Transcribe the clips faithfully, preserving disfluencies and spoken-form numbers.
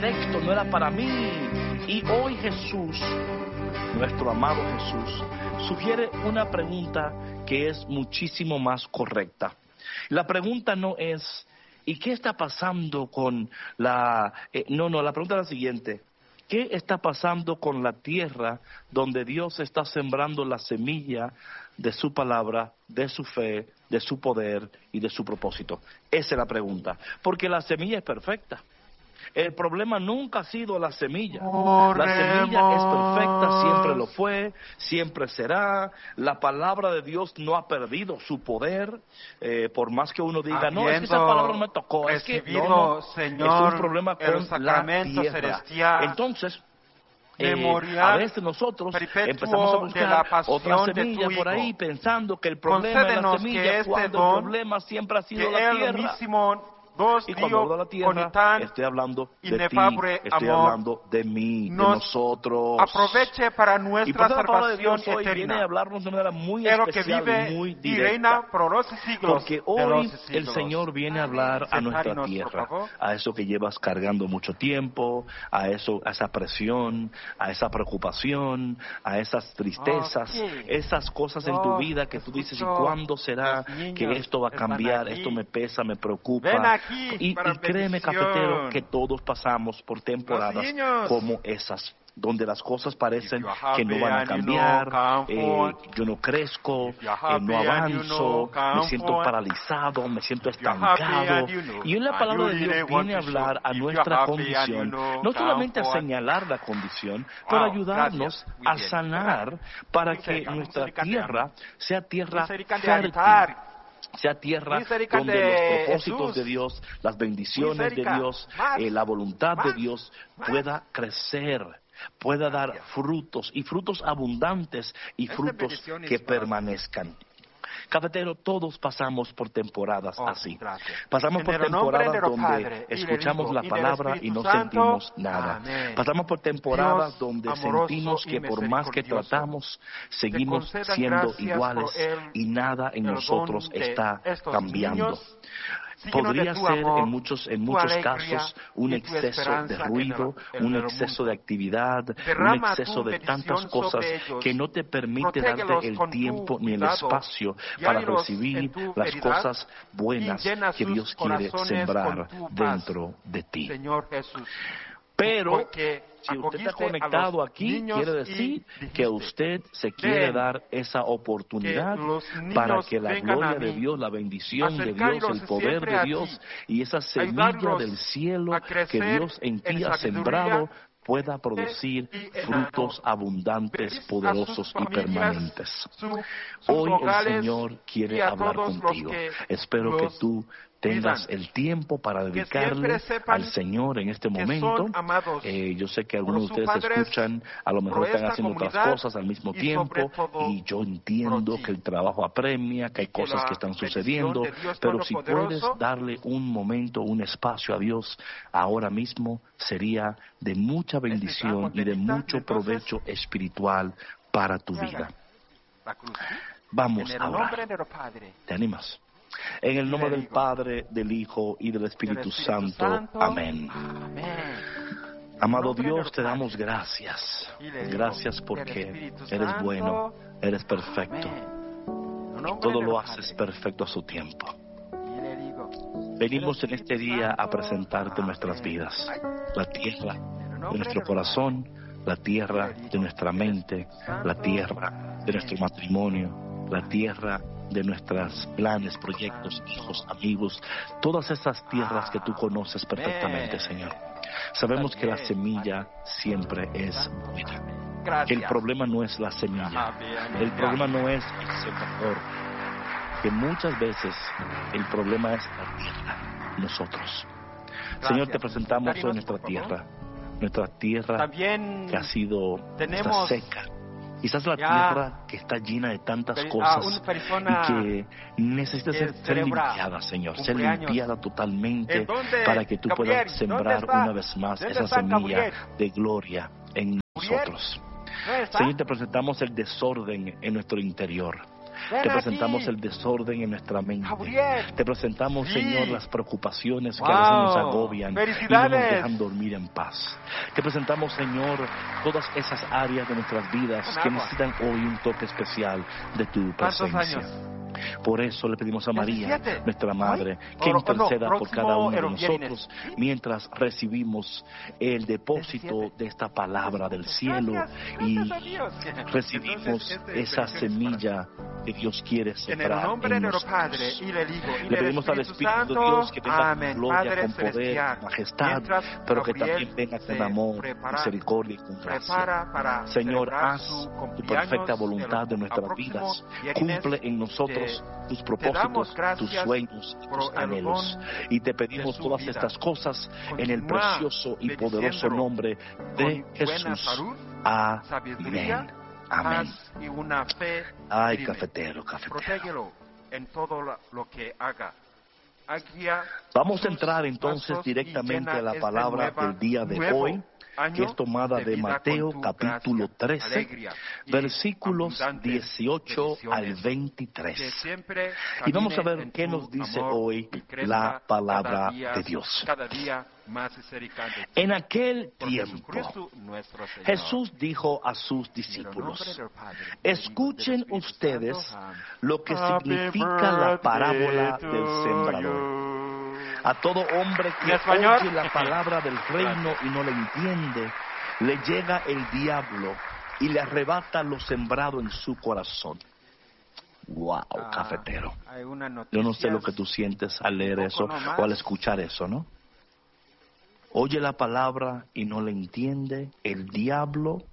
directo, no era para mí. Y hoy Jesús, nuestro amado Jesús, sugiere una pregunta que es muchísimo más correcta. La pregunta no es, ¿y qué está pasando con la...? Eh, no, no, la pregunta es la siguiente. ¿Qué está pasando con la tierra donde Dios está sembrando la semilla de su palabra, de su fe, de su poder y de su propósito? Esa es la pregunta. Porque la semilla es perfecta. El problema nunca ha sido la semilla. La semilla es perfecta, siempre lo fue, siempre será. La palabra de Dios no ha perdido su poder, eh, por más que uno diga, no, es que esa palabra no me tocó, es que no, no, Señor, es un problema con la tierra. Celestial, Entonces, Eh, a veces nosotros empezamos a buscar otra semilla por ahí pensando que el problema es la semilla, este cuando don, el problema siempre ha sido la tierra. Y cuando hablo de la tierra, estoy hablando de ti, estoy hablando de mí, de nosotros. Aproveche para Y nuestra por eso la palabra de salvación Dios hoy viene a eterna. hablarnos de una manera muy Pero que especial, vive muy y reina directa. por los siglos Porque de hoy los el siglos. Señor viene a hablar a nuestra Sentarnos, por tierra, favor. a eso que llevas cargando mucho tiempo, a eso, a esa presión, a esa preocupación, a esas tristezas, Okay. esas cosas en tu vida que tú dices, ¿y cuándo será que esto va a cambiar? Esto me pesa, me preocupa. Ven aquí Y, para y créeme, bendición. cafetero, que todos pasamos por temporadas Los niños. como esas, donde las cosas parecen If you are que no happy van a and you cambiar, know, come eh, forward. yo no crezco, If you are eh, no happy and you avanzo, know, come me siento forward. paralizado, me siento If you are happy estancado. and you know, Y hoy la and palabra you de Dios really want viene a to hablar show, a if you are nuestra happy and you condición, know, no come solamente a forward. señalar la condición, pero Wow, ayudarnos gracias. Muy a bien. sanar para Muy que cerca, muy nuestra cerca de tierra mí. sea tierra Muy cerca de fértil, habitar. sea tierra Muy cerca donde de los propósitos Jesús. de Dios, las bendiciones Muy de cerca. Dios, Más. eh, la voluntad de Más. Dios Más. pueda crecer, pueda dar frutos, y frutos abundantes, y Esta frutos bendición es que para- permanezcan. Cafetero, todos pasamos por temporadas Oh, así. gracias. Pasamos En por el nombre temporadas del donde Padre, y del escuchamos Hijo, la y del palabra y Espíritu no Santo. sentimos nada. Amén. Pasamos por temporadas Dios donde amoroso sentimos y que por más que misericordioso, tratamos, seguimos conceda siendo gracias iguales por él, y nada en el nosotros don de está estos cambiando. niños. Síguenos Podría de tu ser amor, en muchos, en tu muchos alegría casos un y tu exceso de esperanza en el- ruido, en un el exceso mundo. de actividad, un Derrama exceso tu de tantas bendición cosas sobre ellos. que no te permite Protégelos darte el con tu tiempo ni el cuidado. espacio para Guíalos recibir en tu las veredad cosas buenas y llena que sus Dios quiere corazones sembrar con tu paz, dentro de ti. Señor Jesús. Pero Porque si usted está acogiste a conectado los aquí, niños quiere y decir dijiste, que usted se quiere "Ven, dar esa oportunidad que los niños para que la vengan gloria a de mí, Dios, la bendición de Dios, acercarlos el poder siempre de a Dios ti, y esa semilla ayudarlos del cielo a que crecer Dios en ti en ha sabiduría sembrado pueda producir y en frutos amor. abundantes, Bendice a poderosos sus y familias, permanentes. su- sus Hoy el hogares Señor y quiere a hablar todos los contigo. que Espero que los tú tengas cuidan. el tiempo para Que dedicarle siempre sepan al Señor en este que momento. son amados Eh, yo sé que por algunos de sus ustedes padres, escuchan, a lo mejor por están esta haciendo otras comunidad cosas al mismo y tiempo, sobre todo y yo entiendo por ti. que el trabajo apremia, que hay que cosas la que están bendición sucediendo, de Dios pero si puedes Todopoderoso darle un momento, un espacio a Dios ahora mismo, sería de mucha bendición agua y de bendita, mucho entonces, provecho espiritual para tu haga vida. la cruz, ¿sí? Vamos En el a nombre orar. del Padre, ¿Te animas? En el Y nombre le del digo, Padre, del Hijo y del del Espíritu Espíritu Santo. Santo. Amén. Amén. Amado nombre Dios, del te damos Padre. gracias. Y le digo, Gracias del porque Espíritu eres Santo. bueno, eres perfecto. Amén. En Y nombre todo del lo Padre. haces perfecto a su tiempo. Y le digo, Venimos del en este Espíritu día a Santo. presentarte nuestras Amén. vidas. Ay, La tierra en el de nombre nuestro del corazón, la tierra Y le digo, de nuestra del mente, Espíritu Santo. la tierra de nuestro Amén. matrimonio, la tierra de nuestros planes, proyectos, hijos, amigos, todas esas tierras que tú conoces perfectamente, Señor. Sabemos que la semilla siempre es buena. Gracias. Que el problema no es la semilla, Amén. el problema no es el sembrador, que muchas veces el problema es la tierra, nosotros. Señor, te presentamos hoy nuestra tierra, nuestra tierra También que ha sido tenemos está seca. Quizás la ya tierra que está llena de tantas a cosas una persona y que necesita ser, que ser celebra limpiada, Señor, ser cumpleaños. limpiada totalmente ¿En dónde, para que tú Gabriel? puedas sembrar ¿Dónde está? una vez más ¿Dónde esa está semilla Gabriel? de gloria en Gabriel. nosotros. ¿No está? Señor, te presentamos el desorden en nuestro interior. Ven Te presentamos aquí. el desorden en nuestra mente. Gabriel. Te presentamos, Sí. Señor, las preocupaciones que Wow. a veces nos agobian y no nos Felicidades. dejan dormir en paz. Te presentamos, Señor, todas esas áreas de nuestras vidas Con que agua. necesitan hoy un toque especial de tu ¿Cuántos presencia. años? Por eso le pedimos a María, diecisiete. nuestra Madre, ¿Hoy? que O- o no, interceda por próximo cada uno de el viernes. nosotros mientras recibimos el depósito diecisiete. de esta palabra del cielo Gracias, y gracias a Dios. recibimos Entonces, este esa bendición es semilla que Dios quiere En el sembrar nombre en del nosotros. Padre y del Hijo y Le del pedimos al Espíritu Espíritu Santo. de Dios que venga con Amén. gloria, Padre con poder, celestial, con majestad, mientras pero que Gabriel también venga con se amor, prepara- misericordia y con gracia. prepara para Señor, celebrar haz su tu cumpleaños perfecta el- voluntad de al nuestras próximo vidas. viernes. Cumple en nosotros Te- tus te damos propósitos, gracias tus sueños y por tus el anhelos. don Y te pedimos su todas vida. estas cosas en el Continúa precioso y poderoso bendiciéndolo nombre de con buena Jesús. salud, Amén. sabiduría, Amén. paz y una fe Ay, firme. cafetero, cafetero. Protégelo en todo lo, lo que haga. Guía Vamos a sus entrar entonces pasos y directamente llena a la este palabra nueva- del día de nuevo hoy, año que es tomada de vida Mateo con tu capítulo gracia, trece, alegría y versículos abundantes dieciocho al bendiciones. Que veintitrés. siempre Y vamos a camine ver en qué tu nos dice amor hoy y crezca la palabra cada día- de Dios. Cada día más cerca de ti. En aquel Por tiempo, Jesucristo nuestro Señor. Jesús dijo a sus En el nombre discípulos: del Padre, del Hijo y del escuchen Espíritu ustedes Santo. Amén. lo que Happy significa la parábola birthday del to sembrador. you. A todo hombre ¿En que español? oye la palabra del reino y no la entiende, le llega el diablo y le arrebata lo sembrado en su corazón. Wow, Ah, cafetero. hay una Yo no sé lo noticias. que tú sientes al leer Un eso poco nomás. o al escuchar eso, ¿no? Oye la palabra y no la entiende, el diablo,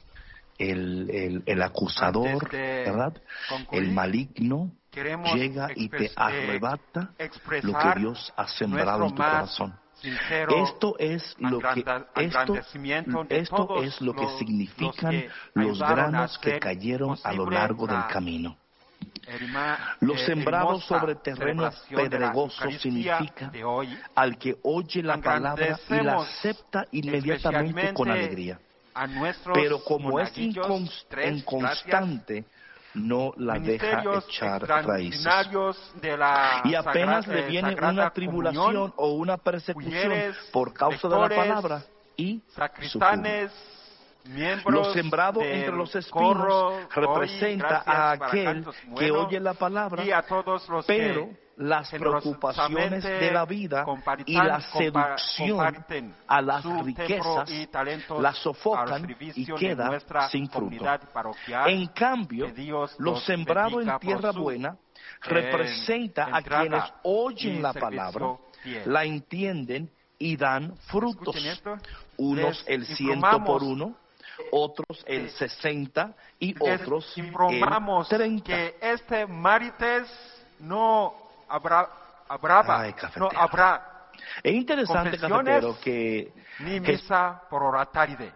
el, el, el acusador, Antes de ¿verdad? concluir, El maligno queremos llega y te expres- arrebata eh, lo expresar que Dios ha sembrado en tu nuestro más corazón. sincero Esto es lo que agranda- esto, agradecimiento de esto todos es lo que los- significan los que los ayudaron a granos que hacer cayeron a lo posible largo del la camino. herma- Los eh, sembrados hermosa sobre terreno celebración de la pedregoso Eucaristía significa de hoy. al que oye la palabra y la Engrandecemos acepta inmediatamente con especialmente alegría. a nuestros Pero como es monaguillos, incons- tres, inconstante, no la deja ministerios echar raíces. extraordinarios de la Y apenas sagra- le eh, viene Sagrada una tribulación Comunión, o una persecución mujeres, por causa de la lectores, palabra y sucumbe. sacristanes, miembros Lo sembrado del entre los espinos coro, representa hoy, a gracias para aquel cantos que buenos, oye la palabra, y a todos los pero que las preocupaciones de la vida y la seducción a las riquezas las sofocan y queda sin fruto. En cambio, lo sembrado en tierra buena representa a quienes oyen la palabra, la entienden y dan frutos. Unos el ciento por uno, otros el sesenta y otros el informamos treinta. que este martes no habrá, habrá, Ay, no habrá Es interesante, confesiones cafetero, que, ni que misa por hora tarde.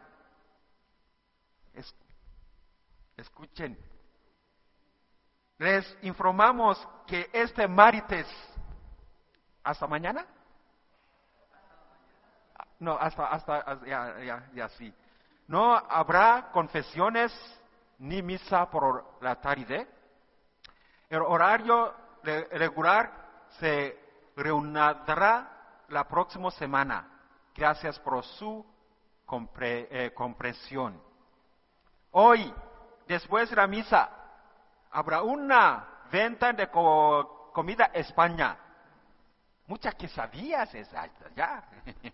Es- escuchen. Les informamos que este martes, ¿hasta mañana? No, hasta, hasta, hasta- ya, ya, ya sí. No habrá confesiones ni misa por la tarde. El horario re- regular se reunirá la próxima semana. Gracias por su compre- eh, comprensión. Hoy, después de la misa, habrá una venta de co- comida España. Muchas quesadillas esas, ya.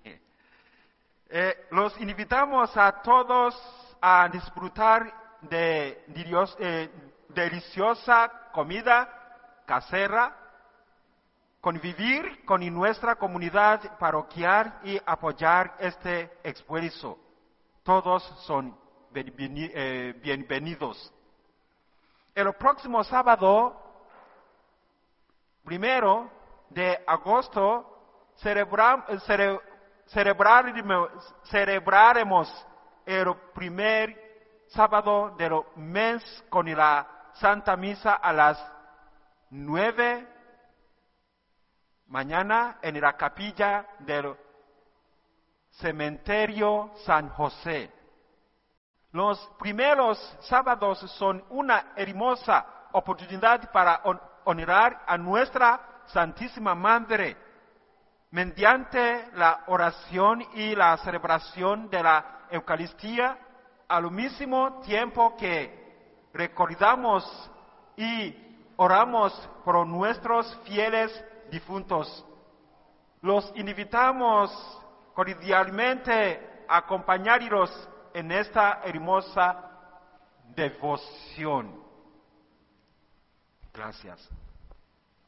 Eh, los invitamos a todos a disfrutar de delios- eh, deliciosa comida casera, convivir con nuestra comunidad parroquial y apoyar este esfuerzo. Todos son bienveni- eh, bienvenidos. El próximo sábado, primero de agosto, celebra- cele- celebraremos, celebraremos el primer sábado del mes con la Santa Misa a las nueve mañana en la capilla del cementerio San José. Los primeros sábados son una hermosa oportunidad para honrar a nuestra Santísima Madre mediante la oración y la celebración de la Eucaristía, al mismo tiempo que recordamos y oramos por nuestros fieles difuntos. Los invitamos cordialmente a acompañarlos en esta hermosa devoción. Gracias.